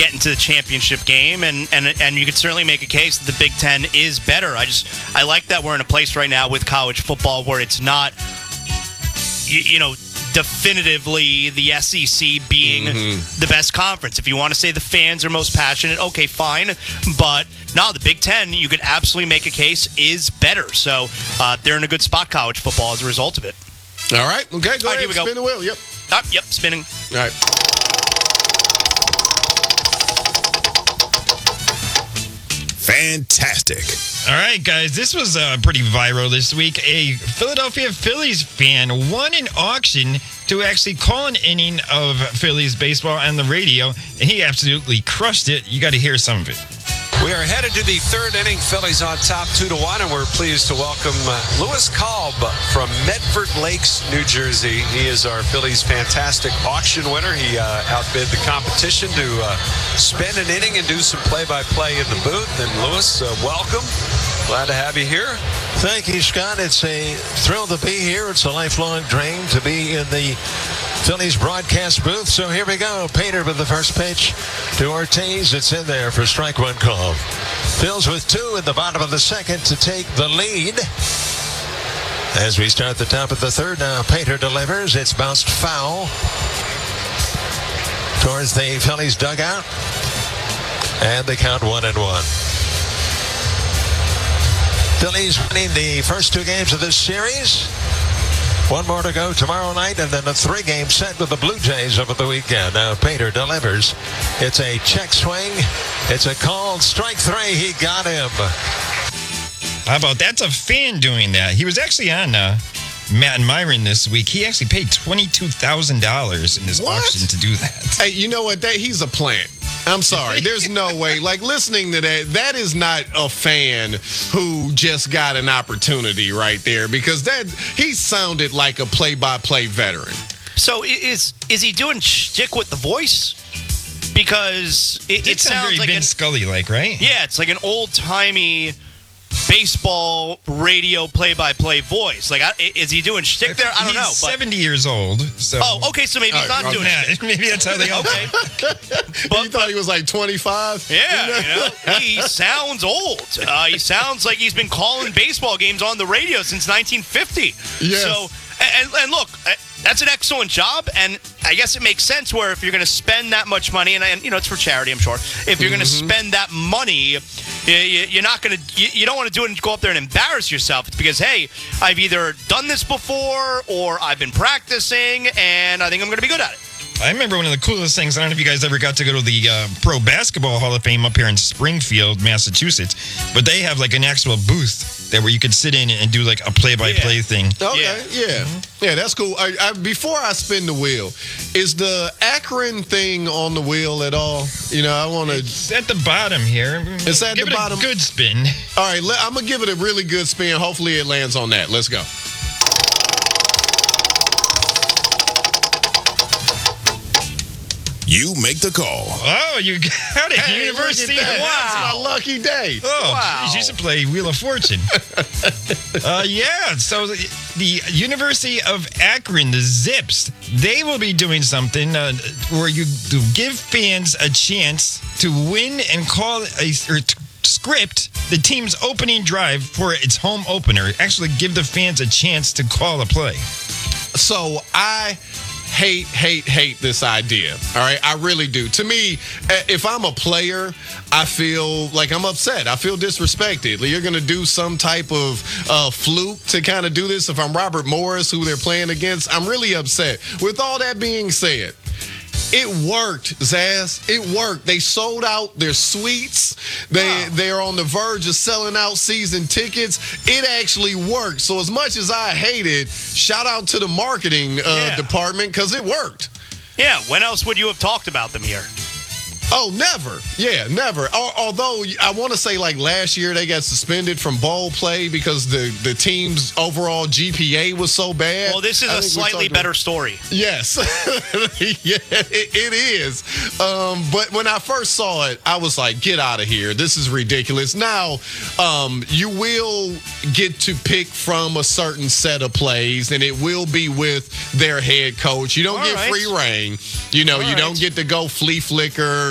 get into the championship game, and you could certainly make a case that the Big Ten is better. I like that we're in a place right now with college football where it's not, definitively the SEC being the best conference. If you want to say the fans are most passionate, okay, fine. But no, the Big Ten, you could absolutely make a case, is better. So they're in a good spot, college football, as a result of it. All right. Okay, go ahead. Here we go. Spin the wheel. Yep. Yep, spinning. All right. Fantastic. All right, guys, this was pretty viral this week. A Philadelphia Phillies fan won an auction to actually call an inning of Phillies baseball on the radio, and he absolutely crushed it. You got to hear some of it. We are headed to the third inning. Phillies on top 2-1, and we're pleased to welcome Lewis Kalb from Medford Lakes, New Jersey. He is our Phillies fantastic auction winner. He outbid the competition to spend an inning and do some play-by-play in the booth. And Lewis, welcome. Glad to have you here. Thank you, Scott. It's a thrill to be here. It's a lifelong dream to be in the Phillies broadcast booth. So here we go. Painter with the first pitch to Ortiz. It's in there for strike one call. Phils with 2 in the bottom of the second to take the lead. As we start the top of the third now, Painter delivers. It's bounced foul towards the Phillies dugout. And they count 1-1. Phillies winning the first 2 games of this series. 1 more to go tomorrow night, and then a 3-game set with the Blue Jays over the weekend. Now Painter delivers. It's a check swing. It's a called strike 3. He got him. How about that's a fan doing that? He was actually on Matt and Myron this week. He actually paid $22,000 in this auction to do that. Hey, you know what? He's a plant. I'm sorry. There's no way. Like, listening to that is not a fan who just got an opportunity right there, because he sounded like a play-by-play veteran. So is he doing shtick with the voice? Because it sounds very like Vince Scully-like, right? Yeah, it's like an old-timey baseball radio play-by-play voice. Like, is he doing shtick there? I don't know. He's 70 years old. So. Oh, okay, so maybe he's not doing it. Maybe that's how they all Okay. You thought he was like 25? Yeah, he sounds old. He sounds like he's been calling baseball games on the radio since 1950. Yes. So, and look, that's an excellent job, and I guess it makes sense where if you're going to spend that much money, and it's for charity, I'm sure. If you're going to spend that money, you're not going to. You don't want to do it and go up there and embarrass yourself. It's because, hey, I've either done this before or I've been practicing, and I think I'm going to be good at it. I remember one of the coolest things. I don't know if you guys ever got to go to the Pro Basketball Hall of Fame up here in Springfield, Massachusetts, but they have like an actual booth there where you could sit in and do like a play-by-play thing. Okay, yeah, that's cool. Before I spin the wheel, is the Akron thing on the wheel at all? I want to. It's at the bottom here. It's at the bottom. Give it a good spin. All right, I'm gonna give it a really good spin. Hopefully, it lands on that. Let's go. You make the call. Oh, you got it. Hey, University. look at that. Wow. That's my lucky day. Oh, Wow. geez, you should play Wheel of Fortune. So the University of Akron, the Zips, they will be doing something where you give fans a chance to win and call or script the team's opening drive for its home opener. Actually give the fans a chance to call a play. So I hate this idea. All right, I really do. To me, if I'm a player, I feel like I'm upset. I feel disrespected. Like, you're going to do some type of fluke to kind of do this. If I'm Robert Morris, who they're playing against, I'm really upset. With all that being said, it worked, Zaz. It worked. They sold out their suites. They're on the verge of selling out season tickets. It actually worked. So as much as I hate it, shout out to the marketing department, because it worked. Yeah, when else would you have talked about them here? Oh, never. Yeah, never. Although I want to say, like, last year they got suspended from bowl play because the team's overall GPA was so bad. Well, this is a slightly better story. Yes. Yeah, it is. But when I first saw it, I was like, get out of here. This is ridiculous. Now, you will get to pick from a certain set of plays, and it will be with their head coach. You don't get free reign. You don't get to go flea flicker